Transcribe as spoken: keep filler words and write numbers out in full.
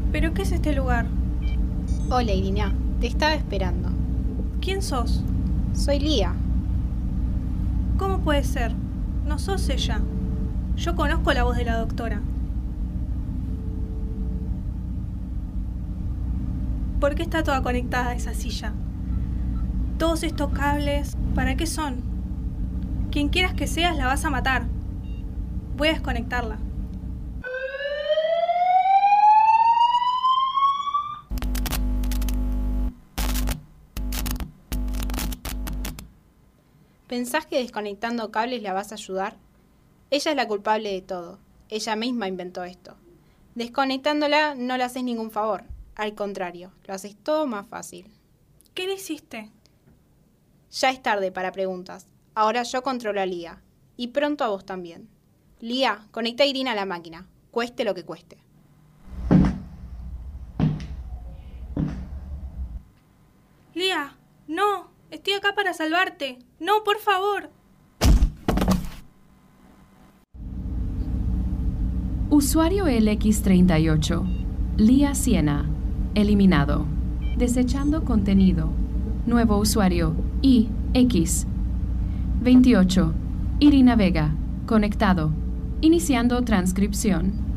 ¿Pero qué es este lugar? Hola, Irina. Te estaba esperando. ¿Quién sos? Soy Lía. ¿Cómo puede ser? No sos ella. Yo conozco la voz de la doctora. ¿Por qué está toda conectada a esa silla? Todos estos cables, ¿para qué son? Quien quieras que seas, la vas a matar. Voy a desconectarla. ¿Pensás que desconectando cables la vas a ayudar? Ella es la culpable de todo. Ella misma inventó esto. Desconectándola no le haces ningún favor. Al contrario, lo haces todo más fácil. ¿Qué le hiciste? Ya es tarde para preguntas. Ahora yo controlo a Lía. Y pronto a vos también. Lía, conecta a Irina a la máquina. Cueste lo que cueste. Lía, no. Estoy acá para salvarte. No, por favor. Usuario L X treinta y ocho. Lía Siena. Eliminado. Desechando contenido. Nuevo usuario I X. veintiocho. Irina Vega. Conectado. Iniciando transcripción.